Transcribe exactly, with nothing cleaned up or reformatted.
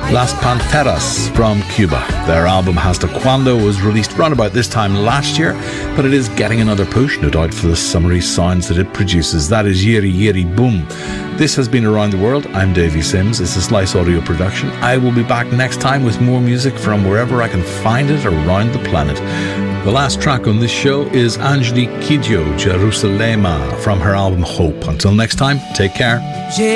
Las Panteras from Cuba. Their album Hasta Cuando was released round about this time last year, but it is getting another push, no doubt, for the summery sounds that it produces. That is Yiri Yiri Boom. This has been Around the World. I'm Davey Sims. It's a Slice Audio production. I will be back next time with more music from wherever I can find it around the planet. The last track on this show is Angelique Kidjo, Jerusalema, from her album Hope. Until next time, take care.